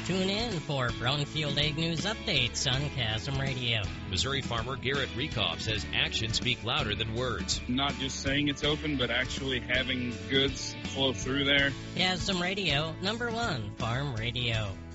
Tune in for Brownfield Ag News updates on Chasm Radio. Missouri farmer Garrett Rekoff says actions speak louder than words. Not just saying it's open, but actually having goods flow through there. Chasm Radio, #1 farm radio.